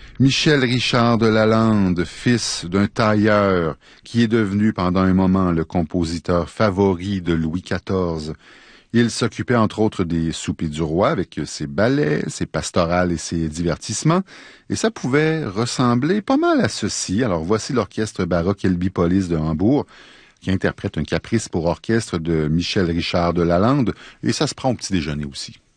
Michel Richard de Lalande, fils d'un tailleur qui est devenu pendant un moment le compositeur favori de Louis XIV. Il s'occupait entre autres des soupers du roi avec ses ballets, ses pastorales et ses divertissements, et ça pouvait ressembler pas mal à ceci. Alors voici l'orchestre baroque Elbipolis de Hambourg, qui interprète un caprice pour orchestre de Michel Richard de Lalande, et ça se prend au petit déjeuner aussi.